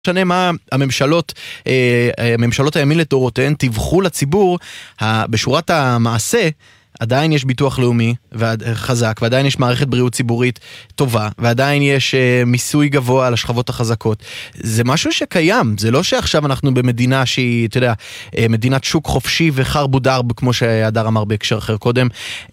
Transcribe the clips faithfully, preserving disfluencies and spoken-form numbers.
משנה מה הממשלות, הממשלות הימין לדורותיהן טיווחו לציבור, בשורת המעשה עדיין יש ביטוח לאומי חזק, ועדיין יש מערכת בריאות ציבורית טובה, ועדיין יש מיסוי גבוה על השכבות החזקות. זה משהו שקיים, זה לא שעכשיו אנחנו במדינה שהיא, אתה יודע, מדינת שוק חופשי וחרבו דרב, כמו שהדר אמר בהקשר אחר קודם,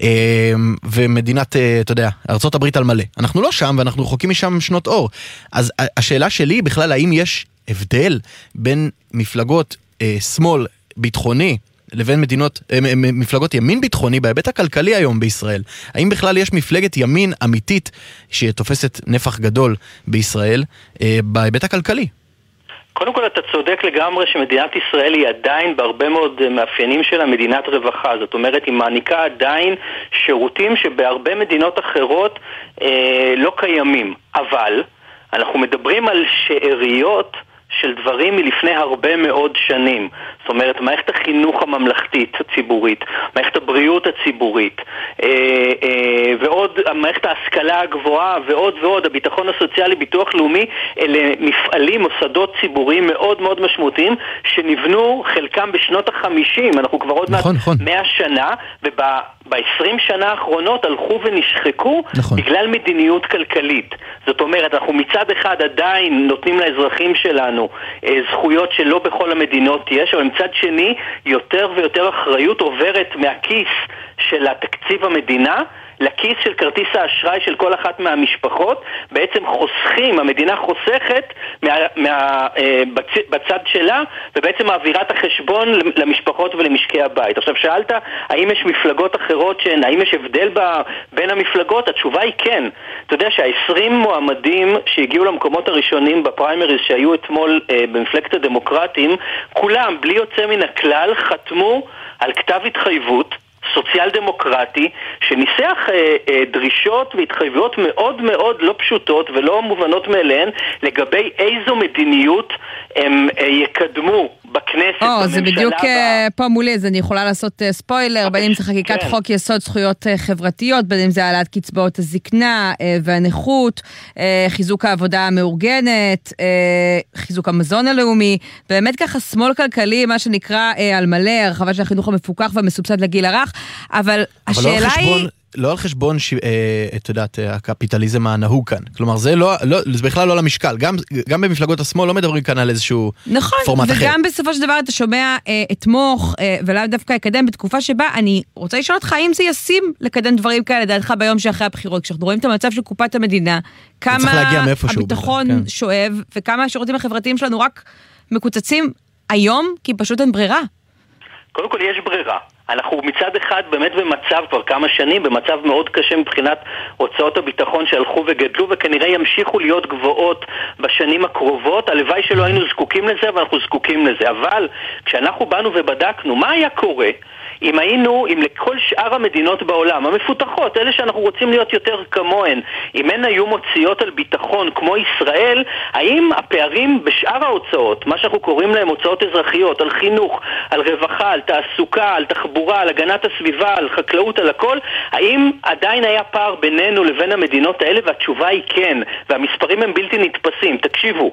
ומדינת, אתה יודע, ארצות הברית על מלא. אנחנו לא שם, ואנחנו רחוקים משם שנות אור. אז השאלה שלי בכלל, האם יש הבדל בין מפלגות שמאל ביטחוני, לבין מדינות, מפלגות ימין ביטחוני בהיבט הכלכלי היום בישראל? האם בכלל יש מפלגת ימין אמיתית שתופסת נפח גדול בישראל בהיבט הכלכלי? קודם כל אתה צודק לגמרי שמדינת ישראל היא עדיין בהרבה מאוד מאפיינים שלה מדינת רווחה. זאת אומרת, היא מעניקה עדיין שירותים שבהרבה מדינות אחרות אה, לא קיימים. אבל אנחנו מדברים על שאריות של דברים מלפני הרבה מאוד שנים. זאת אומרת, מערכת החינוך הממלכתית הציבורית, מערכת הבריאות הציבורית, אה, אה, ועוד מערכת ההשכלה הגבוהה, ועוד ועוד, הביטחון הסוציאלי, ביטוח לאומי, אלה מפעלים, מוסדות ציבוריים מאוד מאוד משמעותיים, שנבנו חלקם בשנות החמישים, אנחנו כבר עוד נכון, מעט נכון. מאה שנה, וב-עשרים שנה האחרונות הלכו ונשחקו נכון. בגלל מדיניות כלכלית. זאת אומרת, אנחנו מצד אחד עדיין נותנים לאזרחים שלנו זכויות שלא בכל המדינות יש, אבל מצד שני יותר ויותר אחריות עוברת מהכיס של התקציב המדינה לכיס של כרטיס האשראי של כל אחת מהמשפחות. בעצם חוסכים, המדינה חוסכת מה, מה, בצ, בצד שלה, ובעצם מעבירה את החשבון למשפחות ולמשקי הבית. עכשיו שאלת, האם יש מפלגות אחרות שהן, האם יש הבדל ב, בין המפלגות? התשובה היא כן. אתה יודע שה-עשרים מועמדים שהגיעו למקומות הראשונים בפריימריז שהיו אתמול אה, במפלגת הדמוקרטים, כולם, בלי יוצא מן הכלל, חתמו על כתב התחייבות סוציאל דמוקרטי שניסח אה, אה, דרישות והתחייבויות מאוד מאוד לא פשוטות ולא מובנות מאליהן לגבי איזו מדיניות הם אה, יקדמו בכנסת, או, בממשלה. זה בדיוק בה... פה מולי, אז אני יכולה לעשות uh, ספוילר, בין אם זה חקיקת כן. חוק יסוד זכויות uh, חברתיות, בין אם זה העלאת קצבאות הזקנה uh, והנכות, uh, חיזוק העבודה המאורגנת, uh, חיזוק המזון הלאומי, באמת ככה שמאל כלכלי, מה שנקרא uh, על מלא, הרחבה של החינוך המפוקח והמסובסד לגיל הרך, אבל, אבל השאלה לא חשבון... היא... לא על חשבון, ש... את יודעת, הקפיטליזם הנהוג כאן. כלומר, זה לא, לא, זה בכלל לא למשקל. גם, גם במפלגות השמאל לא מדברים כאן על איזשהו נכון, פורמט אחר. וגם בסופו של דבר אתה שומע אה, אתמוך, אה, ולאו דווקא יקדם בתקופה שבה אני רוצה לשאול אותך, האם זה ישים לקדם דברים כאלה, דעתך ביום שאחרי הבחירות, כשאנחנו רואים את המצב של קופת המדינה, כמה הביטחון כן. שואב, וכמה השירותים החברתיים שלנו רק מקוצצים היום, כי פשוט אין ברירה. קודם כל יש ברירה. אנחנו מצד אחד באמת במצב כבר כמה שנים, במצב מאוד קשה מבחינת הוצאות הביטחון שהלכו וגדלו וכנראה ימשיכו להיות גבוהות בשנים הקרובות. הלוואי שלא היינו זקוקים לזה, אבל אנחנו זקוקים לזה. אבל כשאנחנו באנו ובדקנו מה היה קורה אם היינו, אם לכל שאר המדינות בעולם, המפותחות, אלה שאנחנו רוצים להיות יותר כמוהן, אם הן היו מוציאות על ביטחון כמו ישראל, האם הפערים בשאר ההוצאות, מה שאנחנו קוראים להם הוצאות אזרחיות, על חינוך, על רווחה, על תעסוקה, על תחבורה, על הגנת הסביבה, על חקלאות, על הכל, האם עדיין היה פער בינינו לבין המדינות האלה? והתשובה היא כן, והמספרים הם בלתי נתפסים. תקשיבו,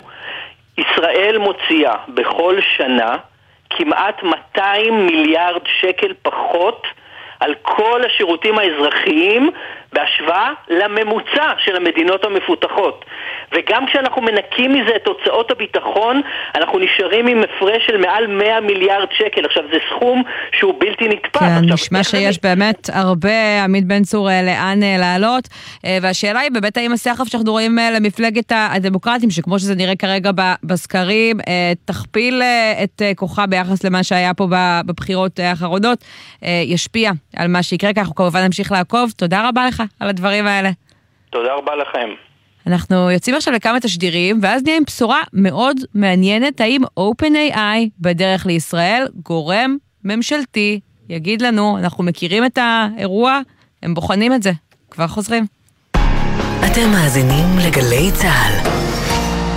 ישראל מוציאה בכל שנה כמעט מאתיים מיליארד שקל פחות על כל השירותים האזרחיים בהשוואה לממוצע של המדינות המפותחות. וגם כשאנחנו מנקים מזה את הוצאות הביטחון, אנחנו נשארים עם הפרש של מעל מאה מיליארד שקל. עכשיו זה סכום שהוא בלתי נתפס. כן, עכשיו, נשמע שיש זה... באמת הרבה, עמית בן צור, לאן לעלות. והשאלה היא באמת האם הסחף שאנחנו רואים למפלגת הדמוקרטים, שכמו שזה נראה כרגע בסקרים, תכפיל את כוחה ביחס למה שהיה פה בבחירות האחרונות, ישפיע על מה שיקרה. כך אנחנו כמובן נמשיך לעקוב. תודה רבה לך על הדברים האלה. תודה רבה לכם. אנחנו יוצאים עכשיו לכמה תשדירים, ואז נהיה עם בשורה מאוד מעניינת, האם OpenAI בדרך לישראל, גורם ממשלתי, יגיד לנו, אנחנו מכירים את האירוע, הם בוחנים את זה. כבר חוזרים. אתם מאזינים לגלי צהל. יואו,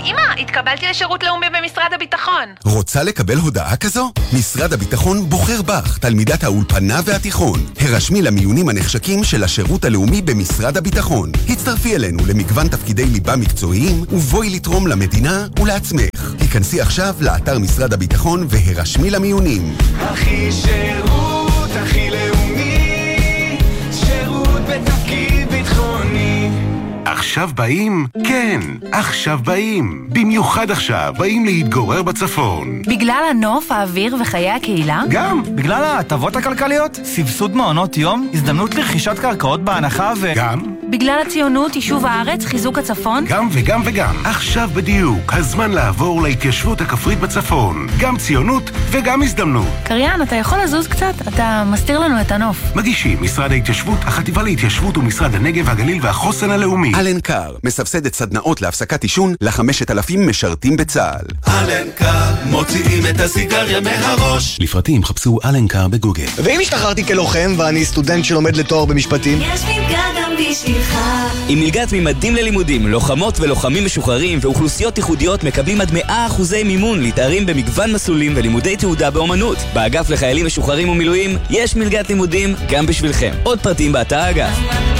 אמא, התקבלתי לשירות לאומי במשרד הביטחון. רוצה לקבל הודעה כזו? משרד הביטחון בוחר בך, תלמידת האולפנה והתיכון. הרשמי למיונים הנחשקים של השירות הלאומי במשרד הביטחון. הצטרפי אלינו למגוון תפקידי ליבה מקצועיים, ובואי לתרום למדינה ולעצמך. היכנסי עכשיו לאתר משרד הביטחון והרשמי למיונים. הכי שירות, הכי לאומי, שירות בתפקיד ביטחוני. עכשיו באים? כן, עכשיו באים. במיוחד עכשיו באים להתגורר בצפון. בגלל הנוף, האוויר וחיי הקהילה? גם, בגלל ההטבות הכלכליות, סבסוד מעונות יום, הזדמנות לרכישת קרקעות בהנחה ו... גם? בגלל הציונות, יישוב הארץ, חיזוק הצפון? גם וגם וגם. עכשיו בדיוק, הזמן לעבור להתיישבות הכפרית בצפון. גם ציונות וגם הזדמנות. קריין, אתה יכול לזוז קצת? אתה מסתיר לנו את הנוף. מגישים משרד ההתיישבות, החטיבה להתיישבות ומשרד הנגב, הגליל והחוסן הלאומי. אלנקר מסבסדת סדנאות להפסקת עישון ל-חמשת אלפים משרתים בצה"ל. אלנקר, מוציאים את הסיגריה מהראש. לפרטים חפשו אלנקר בגוגל. ואם השתחררתי כלוחם ואני סטודנט שלומד לתואר במשפטים? יש מלגה גם בשבילך. עם מלגת ממדים ללימודים, לוחמות ולוחמים משוחררים ואוכלוסיות ייחודיות מקבלים עד מאה אחוזי מימון להתארים במגוון מסלולים ולימודי תעודה באומנות. באגף לחיילים משוחררים ומילואים יש מלגת לימודים גם בשבילכם. עוד פרטים באתר האגף.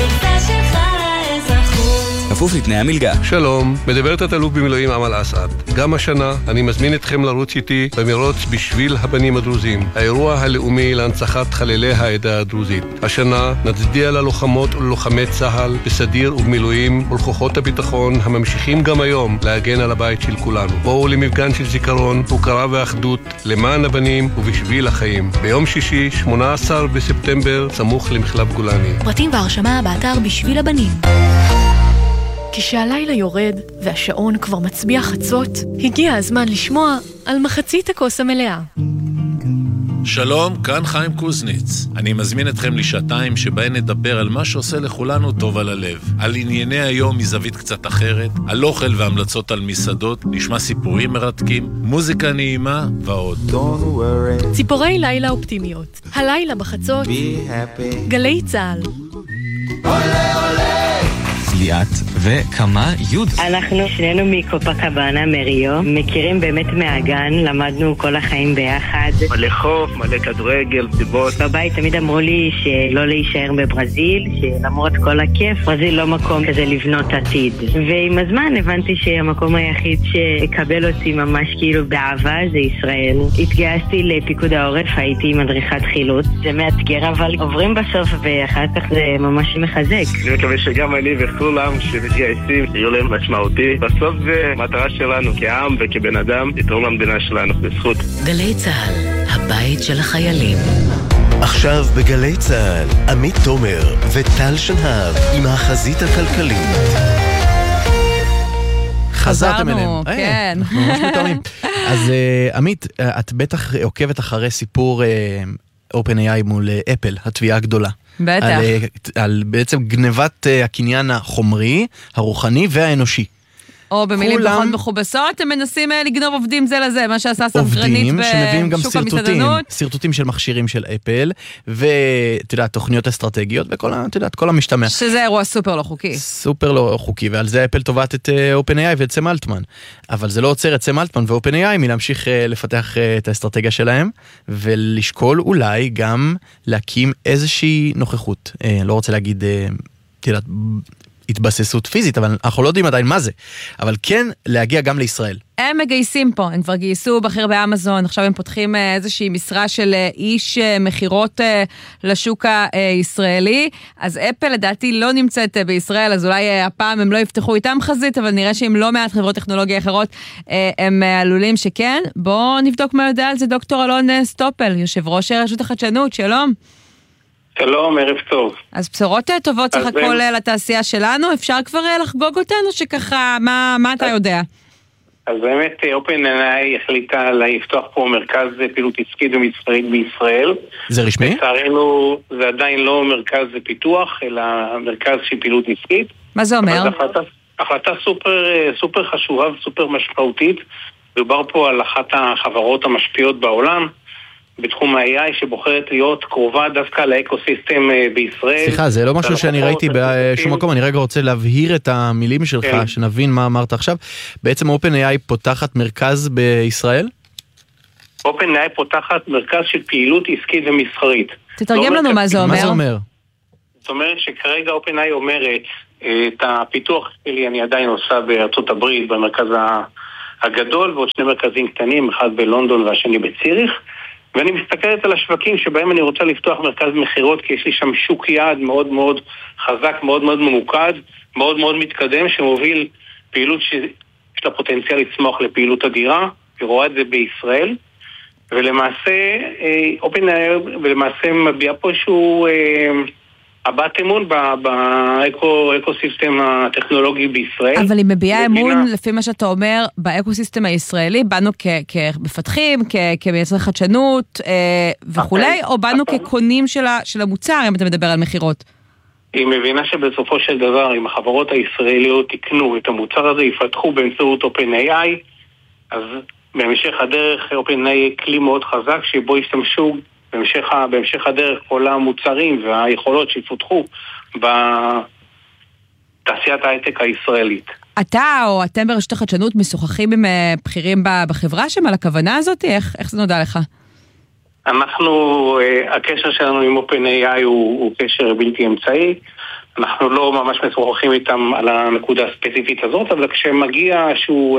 כפוף לתנאי המלגה. שלום, מדברת התאלוף במילואים אמל אסעד. גם השנה אני מזמין אתכם לרוץ איתי במרוץ בשביל הבנים הדרוזים, האירוע הלאומי להנצחת חללי העדה הדרוזית. השנה נצדיע ללוחמות וללוחמי צה"ל בסדיר ובמילואים ולכוחות הביטחון הממשיכים גם היום להגן על הבית של כולנו. בואו למפגן של זיכרון, הוקרה ואחדות למען הבנים ובשביל החיים. ביום שישי, שמונה עשר בספטמבר, סמוך למחלף גולני. פרטים והרשמה באתר בשביל הבנים. כשהלילה יורד והשעון כבר מצביע חצות, הגיע הזמן לשמוע על מחצית הכוס המלאה. שלום, כאן חיים קוזניץ. אני מזמין אתכם לשעתיים שבהן נדבר על מה שעושה לכולנו טוב על הלב. על ענייני היום מזווית קצת אחרת, על אוכל והמלצות על מסעדות, נשמע סיפורים מרתקים, מוזיקה נעימה ועוד. ציפורי לילה אופטימיות. הלילה בחצות. גלי צהל. עולה עולה ליאת וכמה יוד. אנחנו שנינו מקופקבנה מריו, מכירים באמת מהגן, למדנו כל החיים ביחד. מלא חוף, מלא כדורגל, סיבות. בבית תמיד אמרו לי שלא להישאר בברזיל, שלמרות כל הכיף, ברזיל לא מקום כזה לבנות עתיד. ועם הזמן הבנתי שהמקום היחיד שקבל אותי ממש כאילו באהבה זה ישראל. התגייסתי לפיקוד העורף, הייתי מדריכת חילוץ. זה מאתגר אבל עוברים בסוף ואחר כך זה ממש מחזק. אני מקווה שגם אני וכולם שמתגייסים יהיו להם משמעותי. בסוף זה מטרה שלנו כעם וכבן אדם לתרום למדינה שלנו בזכות. גלי צהל, הבית של החיילים. עכשיו בגלי צהל, עמית תומר וטל שנהב עם החזית הכלכלית. חזרתם אליהם. כן. אנחנו ממש מתאמים. אז עמית, את בטח עוקבת אחרי סיפור OpenAI מול אפל, התביעה הגדולה. בטח. על, על בעצם גנבת הקניין החומרי, הרוחני והאנושי. או במילים פחות מכובסות, הם מנסים לגנוב עובדים זה לזה, מה שעשה ספגרנית בשוק המסעדנות. סרטוטים של מכשירים של אפל, ואת יודעת, תוכניות אסטרטגיות, וכל את יודעת, כל המשתמע. שזה אירוע סופר לא חוקי. סופר לא חוקי, ועל זה אפל תובעת את OpenAI ואת סם אלטמן. אבל זה לא עוצר את סם אלטמן ו-OpenAI מלהמשיך לפתח את האסטרטגיה שלהם, ולשקול אולי גם להקים איזושהי נוכחות. לא רוצה להגיד, את יודעת, התבססות פיזית, אבל אנחנו לא יודעים עדיין מה זה. אבל כן, להגיע גם לישראל. הם מגייסים פה, הם כבר גייסו בכיר באמזון, עכשיו הם פותחים איזושהי משרה של איש מחירות לשוק הישראלי, אז אפל לדעתי לא נמצאת בישראל, אז אולי הפעם הם לא יפתחו איתם חזית, אבל נראה שאם לא מעט חברות טכנולוגיה אחרות, הם עלולים שכן. בואו נבדוק מה יודע על זה דוקטור אלון סטופל, יושב ראש רשות החדשנות, שלום. שלום, ערב טוב. אז בשורות טובות סך הכל לתעשייה שלנו, אפשר כבר לחגוג אותנו שככה, מה, מה אתה יודע? אז באמת OpenAI החליטה לפתוח פה מרכז פעילות עסקית ומסחרית בישראל. זה רשמי? לצערנו זה עדיין לא מרכז פיתוח, אלא מרכז של פעילות עסקית. מה זה אומר? החלטה, החלטה סופר, סופר חשובה וסופר משמעותית. דובר פה על אחת החברות המשפיעות בעולם. בתחום ה-איי איי שבוחרת להיות קרובה דווקא לאקוסיסטם בישראל. סליחה, זה לא משהו שאני ראיתי בשום מקום, אני רגע רוצה להבהיר את המילים שלך, שנבין מה אמרת עכשיו. בעצם OpenAI פותחת מרכז בישראל? OpenAI פותחת מרכז של פעילות עסקית ומסחרית. תתרגם לנו מה זה אומר. מה זה אומר? זאת אומרת שכרגע OpenAI אומרת, את הפיתוח שלי אני עדיין עושה בארצות הברית, במרכז הגדול, ועוד שני מרכזים קטנים, אחד בלונדון והשני בציריך, ואני מסתכלת על השווקים שבהם אני רוצה לפתוח מרכז מחירות, כי יש לי שם שוק יעד מאוד מאוד חזק, מאוד מאוד ממוקד, מאוד מאוד מתקדם, שמוביל פעילות שיש לה פוטנציאל לצמוח לפעילות אדירה, ורואה את זה בישראל, ולמעשה, OpenAI ולמעשה מביע פה איזשהו הבעת אמון באקוסיסטם הטכנולוגי בישראל. אבל היא מביעה אמון, לפי מה שאתה אומר, באקוסיסטם הישראלי, באנו כמפתחים, כמייצרי חדשנות וכולי, או באנו כקונים של המוצר, אם אתה מדבר על מחירות? היא מבינה שבסופו של דבר, אם החברות הישראליות יקנו את המוצר הזה, יפתחו באמצעות OpenAI, אז בהמשך הדרך OpenAI כלי מאוד חזק, שבו ישתמשו בהמשך, בהמשך הדרך כל המוצרים והיכולות שיפותחו בתעשיית ההייטק הישראלית. אתה או אתם ברשת החדשנות משוחחים עם בכירים בחברה שם על הכוונה הזאת? איך, איך זה נודע לך? אנחנו, הקשר שלנו עם OpenAI הוא, הוא קשר בלתי אמצעי. אנחנו לא ממש משוחחים איתם על הנקודה הספציפית הזאת, אבל כשמגיע שהוא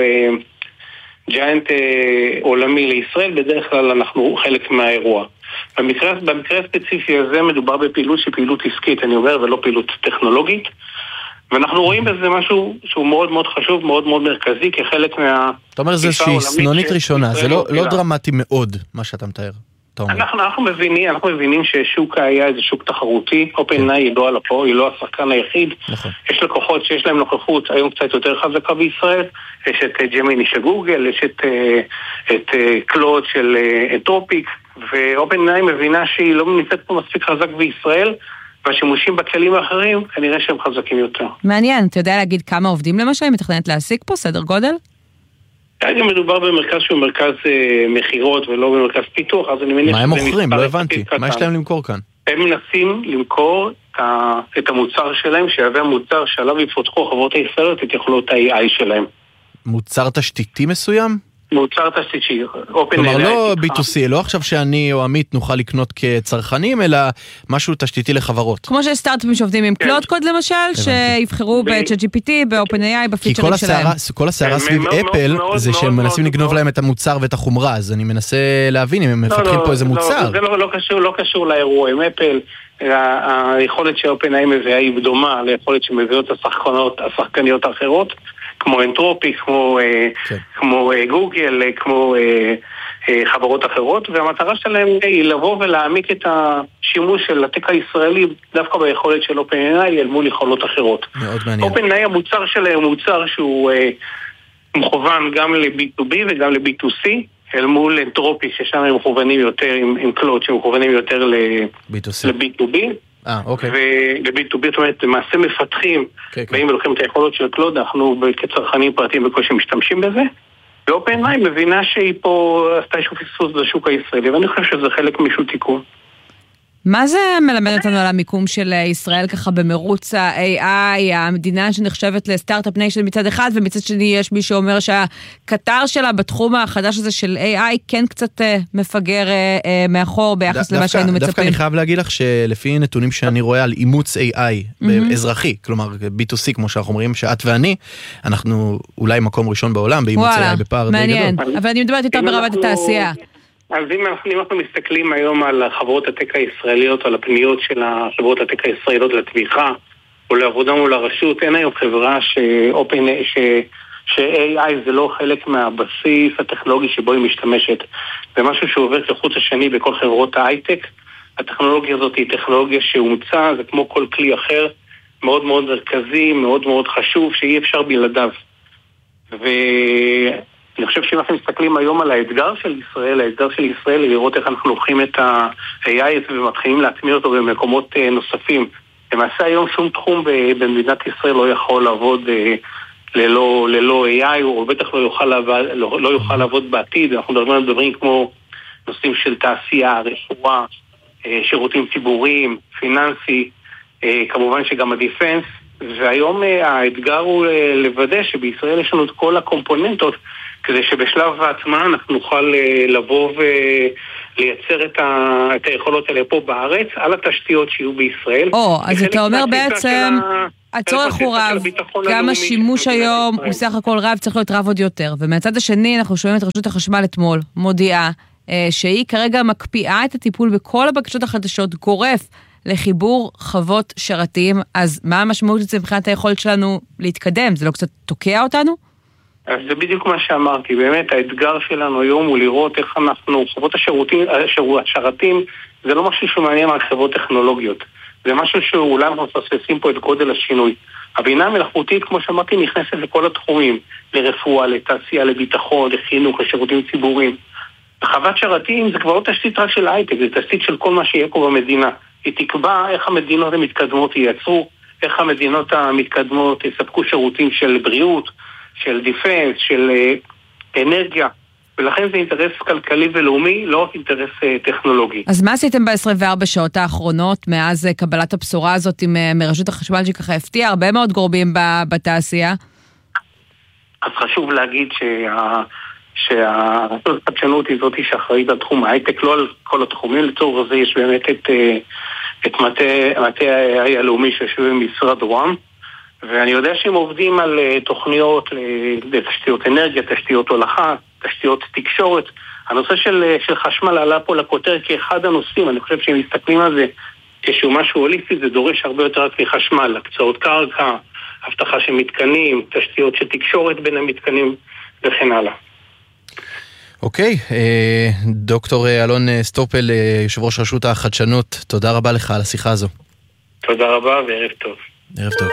ג'יינט עולמי לישראל, בדרך כלל אנחנו חלק מהאירוע. במקרה, במקרה הספציפי הזה מדובר בפעילות שהיא פעילות עסקית, אני אומר, ולא פעילות טכנולוגית. ואנחנו רואים בזה משהו שהוא מאוד מאוד חשוב, מאוד מאוד מרכזי, כחלק מה... אתה אומר, זה שהיא סנונית ראשונה, זה לא, לא דרמטי מאוד, מה שאתה מתאר. אנחנו, אנחנו מבינים, אנחנו מבינים ששוק ה-איי איי זה שוק תחרותי, OpenAI היא לא על הפה, היא לא השחקן היחיד. נכון. יש לקוחות שיש להם נוכחות היום קצת יותר חזקה בישראל, יש את ג'מיני של גוגל, יש את, את קלוד של אנתרופיק, ו-OpenAI מבינה שהיא לא נמצאת פה מספיק חזק בישראל, והשימושים בכלים האחרים כנראה שהם חזקים יותר. מעניין, אתה יודע להגיד כמה עובדים למשל, היא מתכננת להעסיק פה, סדר גודל? כרגע מדובר במרכז שהוא מרכז אה, מחירות ולא במרכז פיתוח, אז אני מניח... מה הם מוכרים? לא הבנתי. מה יש להם למכור כאן? הם מנסים למכור את, ה, את המוצר שלהם, שיהווה המוצר שעליו יפותחו חברות הישראליות את יכולות ה-איי איי שלהם. מוצר תשתיתי מסוים? מוצר תשתיתי. כלומר לא בי טו סי, לא עכשיו שאני או עמית נוכל לקנות כצרכנים, אלא משהו תשתיתי לחברות. כמו שיש סטארט-אפים שעובדים עם קלוד קוד למשל, שיבחרו ב-צ'אט ג'י פי טי, ב-OpenAI, בפיצ'רים שלהם. כי כל הסערה סביב אפל זה שהם מנסים לגנוב להם את המוצר ואת החומרה, אז אני מנסה להבין אם הם מפתחים פה איזה מוצר. זה לא קשור לאירוע עם אפל. היכולת ש-OpenAI מביאה היא דומה ליכולת שמביאות השחקניות האחרות, כמו אנתרופיק, כמו, כן. כמו גוגל, כמו חברות אחרות, והמטרה שלהם היא לבוא ולהעמיק את השימוש של הטק הישראלי דווקא ביכולת של OpenAI אל מול יכולות אחרות. מאוד מעניין. OpenAI המוצר שלהם הוא מוצר שהוא מכוון גם ל-בי טו בי וגם ל-בי טו סי, אל מול אנתרופיק ששם הם מכוונים יותר עם, עם קלוד, שהם מכוונים יותר ל-בי טו בי. אה, אוקיי. וב-בי טו בי, זאת אומרת, למעשה מפתחים, באים ולוקחים את היכולות של קלוד, אנחנו כצרכנים פרטיים בקושי משתמשים בזה, ו-OpenAI מבינה שהיא פה עשתה איזשהו פספוס בשוק הישראלי, ואני חושב שזה חלק משהו תיקון. מה זה מלמד אותנו על המיקום של ישראל ככה במרוץ ה-איי איי, המדינה שנחשבת לסטארט-אפ ניישן מצד אחד, ומצד שני יש מי שאומר שהקטר שלה בתחום החדש הזה של איי איי כן קצת מפגר מאחור ביחס למה שהיינו מצפים. דווקא אני חייב להגיד לך שלפי נתונים שאני רואה על אימוץ איי איי אזרחי, כלומר בי טו סי כמו שאנחנו אומרים, שאת ואני, אנחנו אולי מקום ראשון בעולם באימוץ איי איי בפער די גדול. מעניין, אבל אני מדברת יותר ברמת התעשייה. אז אם אנחנו, אם אנחנו מסתכלים היום על חברות הטק הישראליות, על הפניות של החברות הטק הישראליות לתמיכה או לעבודה מול הרשות, אין היום חברה ש-Open, ש... ש-איי איי זה לא חלק מהבסיס הטכנולוגי שבו היא משתמשת. זה משהו שעובר כחוץ השני בכל חברות ההייטק. הטכנולוגיה הזאת היא טכנולוגיה שהומצאה, זה כמו כל כלי אחר, מאוד מאוד מרכזי, מאוד מאוד חשוב, שאי אפשר בלעדיו. ו... אני חושב שאם אנחנו מסתכלים היום על האתגר של ישראל, האתגר של ישראל היא לראות איך אנחנו לוקחים את ה-איי איי ומתחילים להטמיע אותו במקומות נוספים. למעשה היום שום תחום במדינת ישראל לא יכול לעבוד ללא, ללא איי איי, או בטח לא יוכל, לעבוד, לא, לא יוכל לעבוד בעתיד. אנחנו מדברים על דברים כמו נושאים של תעשייה, רפואה, שירותים ציבוריים, פיננסי, כמובן שגם הדיפנס, והיום האתגר הוא לוודא שבישראל יש לנו את כל הקומפוננטות, כדי שבשלב ההטמעה אנחנו נוכל לבוא ולייצר את, ה... את היכולות האלה פה בארץ, על התשתיות שיהיו בישראל. או, אז אתה אומר בעצם, הצורך הוא רב, גם השימוש היום הוא סך הכל רב, צריך להיות רב עוד יותר. ומהצד השני אנחנו שומעים את רשות החשמל אתמול, מודיעה, שהיא כרגע מקפיאה את הטיפול בכל הבקשות החדשות, גורף לחיבור חוות שרתים. אז מה המשמעות לזה מבחינת היכולת שלנו להתקדם? זה לא קצת תוקע אותנו? אז זה בדיוק מה שאמרתי, באמת האתגר שלנו היום הוא לראות איך אנחנו, חוות השירותים, השרתים, זה לא משהו שמעניין על חברות טכנולוגיות, זה משהו שאולי אנחנו מפספסים פה את גודל השינוי. הבינה המלאכותית, כמו שאמרתי, נכנסת לכל התחומים, לרפואה, לתעשייה, לביטחון, לחינוך, לשירותים ציבוריים. חוות שרתים זה כבר לא תשתית רק של הייטק, זה תשתית של כל מה שיהיה פה במדינה. היא תקבע איך המדינות המתקדמות ייצרו, איך המדינות המתקדמות יספקו שירותים של בריאות, של דיפנס, של אנרגיה, ולכן זה אינטרס כלכלי ולאומי, לא רק אינטרס טכנולוגי. אז מה עשיתם ב-עשרים וארבע שעות האחרונות, מאז קבלת הבשורה הזאת עם מרשות החשמל שככה הפתיע הרבה מאוד גורמים בתעשייה? אז חשוב להגיד שה... שהרשות החדשנות היא זאת שאחראית על תחום ההייטק, לא על כל התחומים. לצורך זה יש באמת את, את מטה הלאומי שיושב במשרד רוה"מ, ואני יודע שהם עובדים על תוכניות לתשתיות אנרגיה, תשתיות הולכה, תשתיות תקשורת. הנושא של, של חשמל עלה פה לכותר כאחד הנושאים. אני חושב שהם מסתכלים על זה כשהוא משהו הוליסטי, זה דורש הרבה יותר רק מחשמל, הקצאות קרקע, הבטחה של מתקנים, תשתיות של תקשורת בין המתקנים וכן הלאה. אוקיי, דוקטור אלון סטופל, יושב ראש רשות החדשנות, תודה רבה לך על השיחה הזו. תודה רבה וערב טוב. ערב טוב.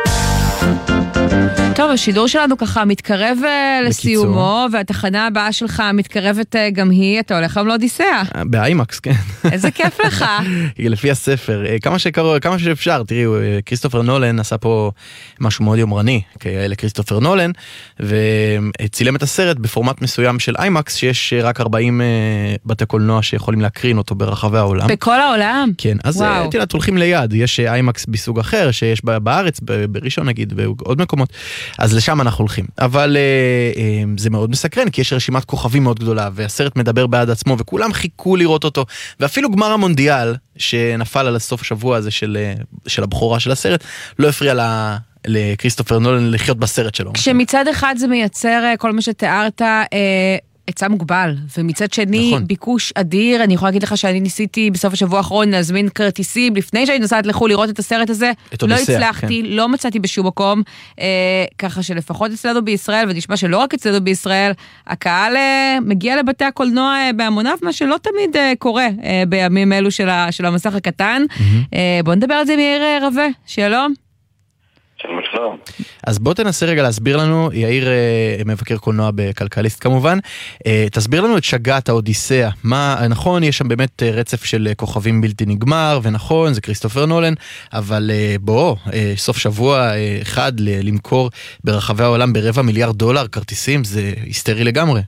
טוב, השידור שלנו ככה מתקרב לסיומו, והתחנה הבאה שלך מתקרבת גם היא, אתה הולך היום לאודיסאה. באיימקס, כן. איזה כיף לך. לפי הספר, כמה שקרוב, כמה שאפשר, תראי, כריסטופר נולן עשה פה משהו מאוד יומרני, לקריסטופר נולן, וצילם את הסרט בפורמט מסוים של איימקס, שיש רק ארבעים בתי קולנוע שיכולים להקרין אותו ברחבי העולם. בכל העולם? כן, אז תראה, הולכים ליד, יש איימקס בסוג אחר, שיש בארץ, בראשון נגיד, בעוד מקומות. אז לשם אנחנו הולכים. אבל אה, אה, זה מאוד מסקרן, כי יש רשימת כוכבים מאוד גדולה, והסרט מדבר בעד עצמו, וכולם חיכו לראות אותו. ואפילו גמר המונדיאל, שנפל על הסוף השבוע הזה של, של הבחורה של הסרט, לא הפריע לה, לקריסטופר נולן לחיות בסרט שלו. כשמצד אחד זה מייצר כל מה שתיארת, אה, היצע מוגבל, ומצד שני נכון. ביקוש אדיר. אני יכולה להגיד לך שאני ניסיתי בסוף השבוע האחרון להזמין כרטיסים, לפני שאני נוסעת לחו"ל לראות את הסרט הזה, לא הצלחתי, כן. לא מצאתי בשום מקום, אה, ככה שלפחות אצלנו בישראל, ונשמע שלא רק אצלנו בישראל, הקהל אה, מגיע לבתי הקולנוע אה, בהמוניו, מה שלא תמיד אה, קורה אה, בימים אלו של, ה, של המסך הקטן. Mm-hmm. אה, בוא נדבר על זה מיאיר רווה, שלום. שלום שלום. אז בוא תנסה רגע להסביר לנו, יאיר מבקר קולנוע בכלכליסט כמובן, תסביר לנו את שגת האודיסאה. מה, נכון, יש שם באמת רצף של כוכבים בלתי נגמר, ונכון, זה כריסטופר נולן, אבל בוא, סוף שבוע אחד למכור ברחבי העולם ברבע מיליארד דולר כרטיסים, זה היסטרי לגמרי.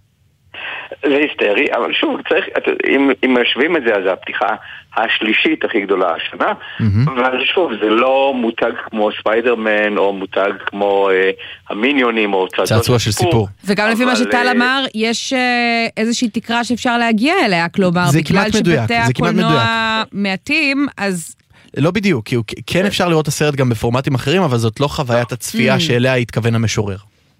זה היסטרי, אבל שוב, צריך, אם, אם משווים את זה, אז הפתיחה השלישית הכי גדולה השנה, mm-hmm. אבל שוב, זה לא מותג כמו ספיידרמן, או מותג כמו אה, המיניונים, או צעצוע של סיפור. וגם לפי מה שטל אמר, יש אה, איזושהי תקרה שאפשר להגיע אליה, כלומר, בגלל שבתי הקולנוע מעטים, אז... לא בדיוק, כי כן אפשר לראות הסרט גם בפורמטים אחרים, אבל זאת לא חוויית הצפייה שאליה התכוון המשורר.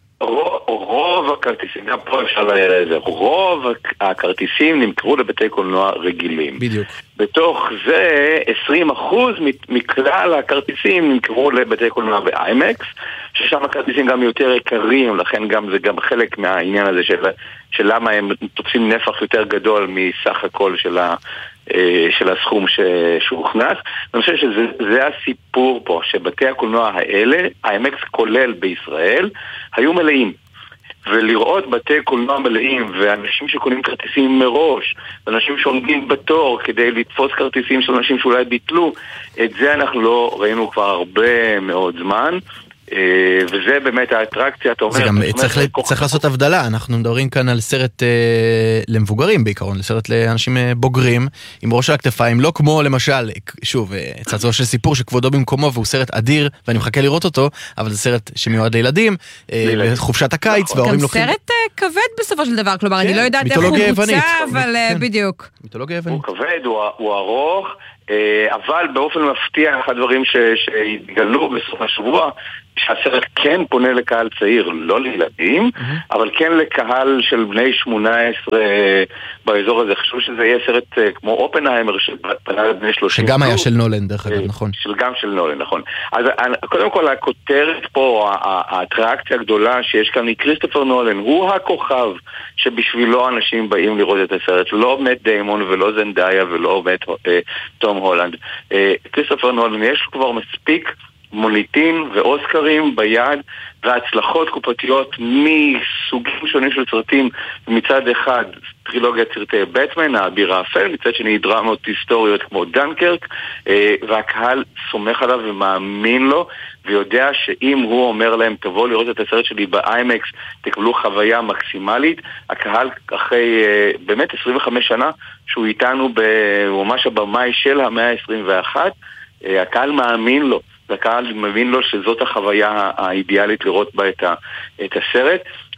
רוב הכרטיסים, גם פה אפשר להראה את זה, רוב הכרטיסים נמכרו לבתי קולנוע רגילים. בדיוק. בתוך זה עשרים אחוז מכלל הכרטיסים נמכרו לבתי קולנוע באיימקס, ששם הכרטיסים גם יותר יקרים, לכן גם זה גם חלק מהעניין הזה של, של למה הם תופסים נפח יותר גדול מסך הכל של ה... של הסכום שהוכנס. אני חושב שזה הסיפור פה, שבתי הקולנוע האלה, האיימקס כולל בישראל, היו מלאים. ולראות בתי קולנוע מלאים, ואנשים שקונים כרטיסים מראש, ואנשים שעומדים בתור כדי לתפוס כרטיסים של אנשים שאולי ביטלו, את זה אנחנו לא ראינו כבר הרבה מאוד זמן. וזה באמת האטרקציה, אתה אומר... זה גם צריך, ל... צריך לעשות הבדלה, אנחנו מדברים כאן על סרט אה, למבוגרים בעיקרון, לסרט לאנשים אה, בוגרים, עם ראש על הכתפיים, לא כמו למשל, שוב, אה, צעצוע של סיפור שכבודו במקומו, והוא סרט אדיר, ואני מחכה לראות אותו, אבל זה סרט שמיועד לילדים, אה, לחופשת הקיץ, נכון. וההורים גם לוקחים... גם סרט אה, כבד בסופו של דבר, כלומר, כן, אני לא יודעת איך הוא מוצא, אבל כן. בדיוק. מיתולוגיה יוונית. הוא כבד, הוא, הוא ארוך, אבל באופן מפתיע, אחד הדברים שהתגלו בסוף השבוע, שהסרט כן פונה לקהל צעיר, לא לילדים, mm-hmm. אבל כן לקהל של בני שמונה עשרה באזור הזה. חשוב שזה יהיה סרט כמו אופנהיימר שפנה לבני שלושים. שגם היה של נולן, דרך אגב, נכון. של גם של נולן, נכון. אז קודם כל, הכותרת פה, האטרקציה הגדולה שיש כאן היא כריסטופר נולן, הוא הכוכב שבשבילו אנשים באים לראות את הסרט, לא מאט דיימון ולא זנדאיה ולא מאט תום הולנד. כריסטופר נולן, יש כבר מספיק מוניטין ואוסקרים ביד והצלחות קופתיות מסוגים שונים של סרטים. מצד אחד טרילוגיית סרטי בטמן, האביר האפל, מצד שני דרמות היסטוריות כמו דנקרק, והקהל סומך עליו ומאמין לו ויודע שאם הוא אומר להם תבוא לראות את הסרט שלי באיימקס תקבלו חוויה מקסימלית. הקהל אחרי באמת עשרים וחמש שנה שהוא איתנו ממש הבמאי של המאה ה-עשרים ואחת, הקהל מאמין לו, הקהל מבין לו שזאת החוויה האידיאלית לראות בה את, ה, את הסרט,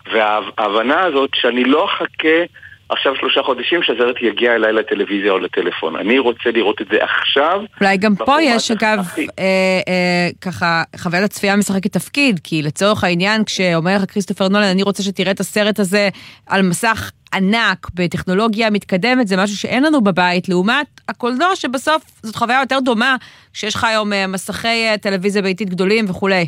וההבנה הזאת שאני לא אחכה עכשיו שלושה חודשים שהסרט יגיע אליי לטלוויזיה או לטלפון. אני רוצה לראות את זה עכשיו. אולי גם פה יש אגב אה, אה, ככה חוויית הצפייה משחקת תפקיד, כי לצורך העניין כשאומר לך כריסטופר נולן אני רוצה שתראה את הסרט הזה על מסך ענק בטכנולוגיה מתקדמת, זה משהו שאין לנו בבית, לעומת הקולנוע שבסוף זאת חוויה יותר דומה כשיש לך היום מסכי טלוויזיה ביתית גדולים וכולי.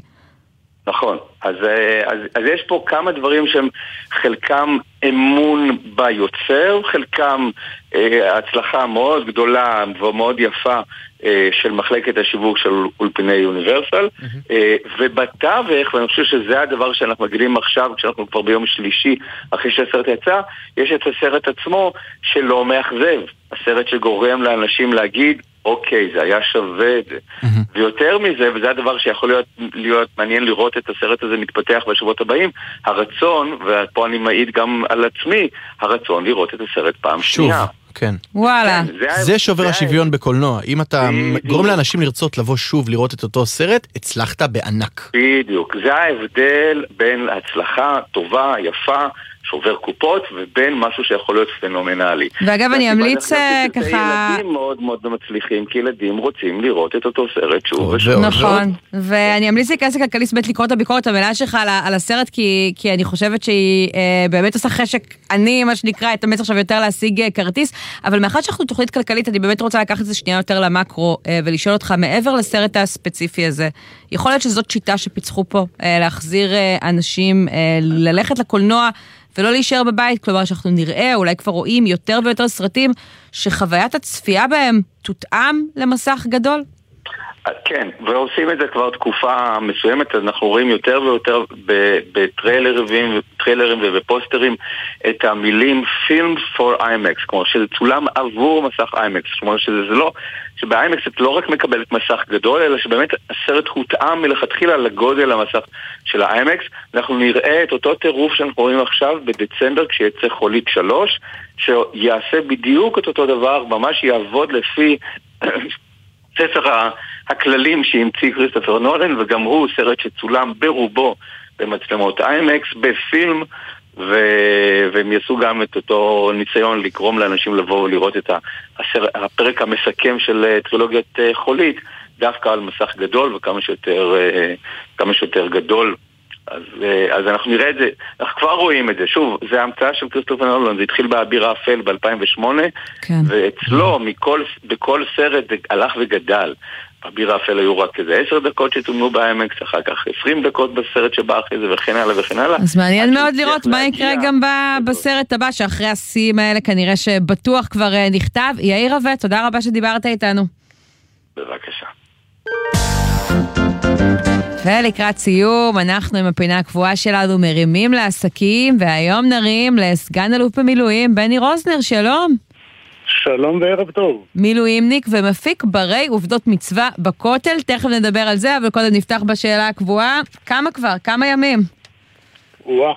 נכון, אז, אז, אז יש פה כמה דברים שהם חלקם אמון ביוצר, חלקם אה, הצלחה מאוד גדולה ומאוד יפה אה, של מחלקת השיווק של אולפני יוניברסל, mm-hmm. אה, ובתווך, ואני חושב שזה הדבר שאנחנו מגיעים עכשיו, כשאנחנו כבר ביום שלישי אחרי שהסרט יצא, יש את הסרט עצמו שלא מאכזב, הסרט שגורם לאנשים להגיד, אוקיי, זה היה שווה את זה. Mm-hmm. ויותר מזה, וזה הדבר שיכול להיות, להיות מעניין לראות את הסרט הזה מתפתח בשבועות הבאים, הרצון, ופה אני מעיד גם על עצמי, הרצון לראות את הסרט פעם שוב. שנייה. כן. וואלה. כן, זה, זה שובר זה השוויון זה... בקולנוע. אם אתה בדיוק. גורם לאנשים לרצות לבוא שוב לראות את אותו סרט, הצלחת בענק. בדיוק. זה ההבדל בין הצלחה טובה, יפה, שובר קופות, ובין משהו שיכול להיות פנומנלי. ואגב, אני אמליץ ככה... ילדים מאוד מאוד מצליחים, כי ילדים רוצים לראות את אותו סרט שוב ושוב. נכון, ואני אמליץ להיכנס לכלכליסט בית לקרוא את הביקורת המלאה שלך על הסרט, כי אני חושבת שהיא באמת עושה חשק, אני מה שנקרא, את המץ עכשיו יותר להשיג כרטיס, אבל מאחד שאנחנו תוכנית כלכלית, אני באמת רוצה לקחת את זה שנייה יותר למקרו, ולשאול אותך, מעבר לסרט הספציפי הזה, יכול להיות שזאת שיטה שפיצחו פה, להחזיר אנשים ללכת לקולנוע, ולא להישאר בבית, כלומר שאנחנו נראה, אולי כבר רואים יותר ויותר סרטים שחוויית הצפייה בהם תותאם למסך גדול? כן, ועושים את זה כבר תקופה מסוימת, אנחנו רואים יותר ויותר בטריילרים, בטריילרים ובפוסטרים את המילים Film for IMAX, כלומר שזה צולם עבור מסך IMAX, כלומר שזה לא, שב-IMAX את לא רק מקבלת מסך גדול, אלא שבאמת הסרט הותאם מלכתחילה לגודל המסך של ה-IMAX. אנחנו נראה את אותו טירוף שאנחנו רואים עכשיו בדצמבר כשיצא חולית שלוש, שיעשה בדיוק את אותו דבר, ממש יעבוד לפי ספר הכללים שהמציא כריסטופר נולן, וגם הוא סרט שצולם ברובו במצלמות IMAX, בפילם, ו... והם יעשו גם את אותו ניסיון לקרום לאנשים לבוא ולראות את הסר... הפרק המסכם של טרילוגיית חולית, דווקא על מסך גדול וכמה שיותר, כמה שיותר גדול. אז, אז אנחנו נראה את זה, אנחנו כבר רואים את זה, שוב, זה ההמצאה של כריסטופר נולן, זה התחיל באביר האפל ב-אלפיים ושמונה, כן. ואצלו, מכל, בכל סרט זה הלך וגדל. באביר האפל היו רק איזה עשר דקות שתומנו ב-IMAX, אחר כך עשרים דקות בסרט שבא אחרי זה וכן הלאה וכן הלאה. אז מעניין מאוד לראות מה יקרה גם בסרט הבא, שאחרי השיאים האלה כנראה שבטוח כבר נכתב. יאיר רווה, תודה רבה שדיברת איתנו. בבקשה. ולקראת סיום, אנחנו עם הפינה הקבועה שלנו מרימים לעסקים, והיום נרים לסגן אלוף במילואים בני רוזנר, שלום. שלום וערב טוב. מילואימניק ומפיק ברי עובדות מצווה בכותל, תכף נדבר על זה, אבל קודם נפתח בשאלה הקבועה. כמה כבר? כמה ימים? וואה.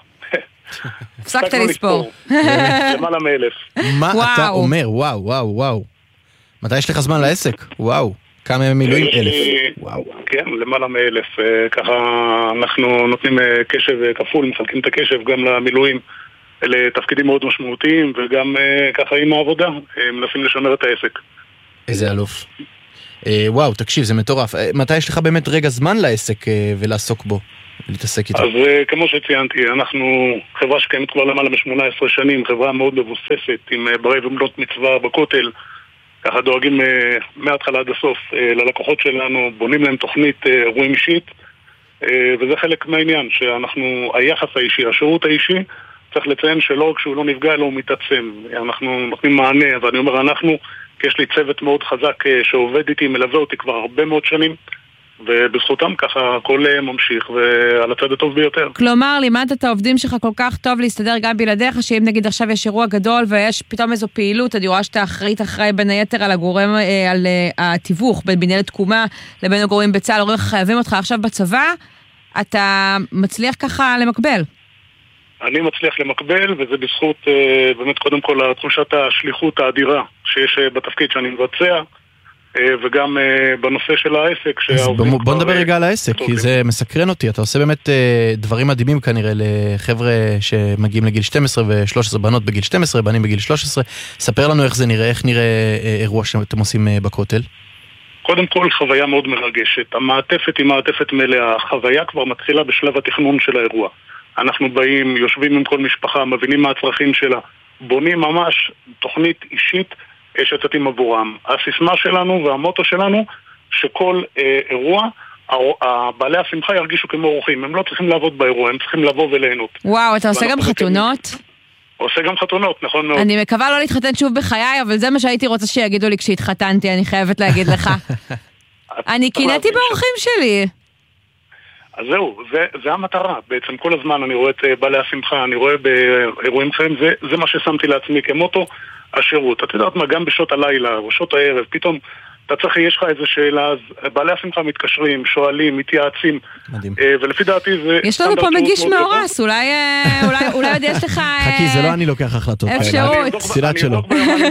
הפסקת לספור. למעלה מאלף. מה אתה אומר? וואו, וואו, וואו. מתי יש לך זמן לעסק? וואו. כמה ימים מילואים? אלף. וואו. כן, למעלה מאלף. ככה אנחנו נותנים קשב כפול, מחלקים את הקשב גם למילואים. אלה תפקידים מאוד משמעותיים, וגם ככה עם העבודה, מנסים לשמר את העסק. איזה אלוף. וואו, תקשיב, זה מטורף. מתי יש לך באמת רגע זמן לעסק ולעסוק בו, ולהתעסק איתו? אז כמו שציינתי, אנחנו חברה שקיימת כבר למעלה מ-שמונה עשרה שנים, חברה מאוד מבוססת, עם ברי ובנות מצווה בכותל, ככה דואגים מההתחלה עד הסוף ללקוחות שלנו, בונים להם תוכנית אירועים אישית, וזה חלק מהעניין, שאנחנו, היחס האישי, השירות האישי, צריך לציין שלא כשהוא לא נפגע, אלא הוא מתעצם. אנחנו נותנים מענה, ואני אומר אנחנו, כי יש לי צוות מאוד חזק שעובד איתי, מלווה אותי כבר הרבה מאוד שנים, ובזכותם ככה הכל ממשיך, ועל הצד הטוב ביותר. כלומר, לימדת את העובדים שלך כל כך טוב להסתדר גם בלעדיך, שאם נגיד עכשיו יש אירוע גדול, ויש פתאום איזו פעילות, אני רואה שאתה אחראית אחראי בין היתר על הגורם, על התיווך, בין מנהלת תקומה לבין הגורמים בצה"ל, אומרים חייבים אותך עכשיו בצבא, אתה מצליח ככה למקבל. אני מצליח למקבל, וזה בזכות באמת קודם כל תחושת השליחות האדירה שיש בתפקיד שאני מבצע, וגם בנושא של העסק. בוא נדבר רגע על העסק, כי זה מסקרן אותי. אתה עושה באמת דברים מדהימים כנראה לחבר'ה שמגיעים לגיל שתים עשרה ו-שלוש עשרה, בנות בגיל שתים עשרה, בנים בגיל שלוש עשרה. ספר לנו איך זה נראה, איך נראה אירוע שאתם עושים בכותל. קודם כל חוויה מאוד מרגשת. המעטפת היא מעטפת מלאה. החוויה כבר מתחילה בשלב התכנון של האירוע. אנחנו באים, יושבים עם כל משפחה, מבינים מה הצרכים שלה, בונים ממש תוכנית אישית שצאתים עבורם. הסיסמה שלנו והמוטו שלנו, שכל אה, אירוע, בעלי השמחה ירגישו כמו אורחים. הם לא צריכים לעבוד באירוע, הם צריכים לבוא וליהנות. וואו, אתה עושה גם חתונות? עושה גם חתונות, נכון מאוד. אני מקווה לא להתחתן שוב בחיי, אבל זה מה שהייתי רוצה שיגידו לי כשהתחתנתי, אני חייבת להגיד לך. אני קינאתי באורחים שלי. אז זהו, זה, זה המטרה. בעצם כל הזמן אני רואה את בעלי השמחה, אני רואה באירועים חיים, זה, זה מה ששמתי לעצמי כמוטו, השירות. אתה יודעת מה, גם בשעות הלילה או שעות הערב, פתאום אתה צריך, יש לך איזו שאלה, אז בעלי השמחה מתקשרים, שואלים, מתייעצים. מדהים. ולפי דעתי זה... יש לנו פה מגיש מאורס, אולי, אולי, אולי עוד יש לך... חכי, זה לא אני לוקח החלטות. אפשרות. סילת שלו.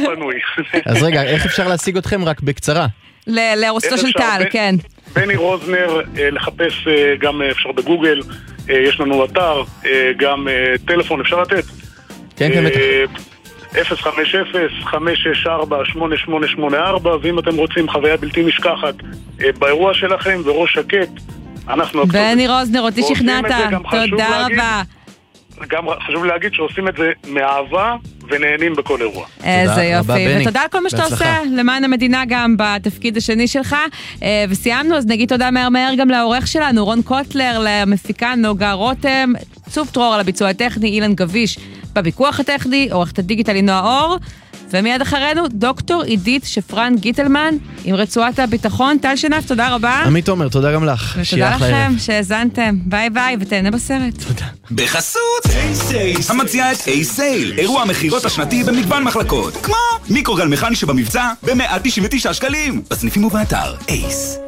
אז רגע, איך אפשר להשיג אתכם רק בקצרה? לארוסתו של טל, כן. בני רוזנר, לחפש גם אפשר בגוגל, יש לנו אתר, גם טלפון אפשר לתת. כן, כן, בטח. אפס חמש אפס חמש שש ארבע שמונה שמונה שמונה ארבע, ואם אתם רוצים חוויה בלתי נשכחת באירוע שלכם וראש שקט, אנחנו... בני רוזנר, אותי שכנעת, תודה רבה. גם חשוב להגיד שעושים את זה מאהבה ונהנים בכל אירוע. איזה יופי, ותודה על כל מה שאתה עושה למען המדינה גם בתפקיד השני שלך. וסיימנו, אז נגיד תודה מהר מהר גם לעורך שלנו, רון קוטלר, למפיקה נוגה רותם, צוף טרור על הביצוע הטכני, אילן גביש בוויכוח הטכני, עורכת הדיגיטל נועה אור, ומיד אחרינו דוקטור עידית שפרן גיטלמן עם רצועת הביטחון. טל שנף, תודה רבה. עמית תומר, תודה גם לך. ותודה לכם שהאזנתם. ביי ביי, ותהנה בסרט. תודה. בחסות המציעה את A-Sale, אירוע המחירות השנתי במגוון מחלקות, כמו מיקרוגל מכני שבמבצע ב-מאה תשעים ותשעה שקלים, בסניפים ובאתר אייס.